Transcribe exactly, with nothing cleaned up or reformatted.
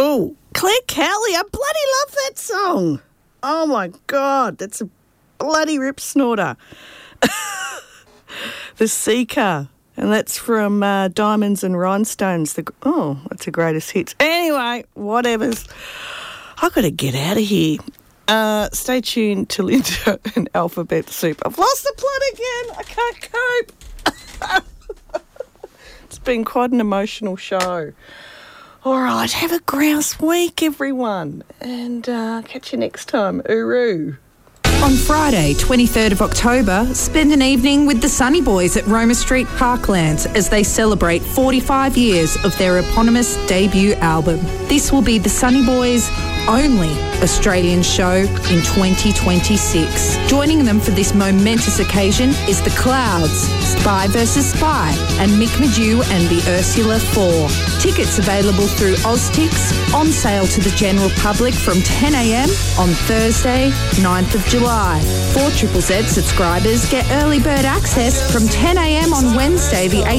Oh, Claire Kelly, I bloody love that song. Oh, my God, that's a bloody rip snorter. The Seeker, and that's from uh, Diamonds and Rhinestones. The, oh, that's the greatest hits. Anyway, whatever's. I've got to get out of here. Uh, stay tuned to Linda and Alphabet Soup. I've lost the plot again. I can't cope. It's been quite an emotional show. All right, have a grouse week, everyone. And uh, catch you next time. Uru. On Friday, twenty-third of October, spend an evening with the Sunny Boys at Roma Street Parklands as they celebrate forty-five years of their eponymous debut album. This will be the Sunny Boys' only Australian show in twenty twenty-six. Joining them for this momentous occasion is The Clouds, Spy versus Spy, and Mick Madew and the Ursula Four. Tickets available through Oztix, on sale to the general public from ten a.m. on Thursday, ninth of July. four Z Z Z subscribers get early bird access from ten a.m. on Wednesday, the eighth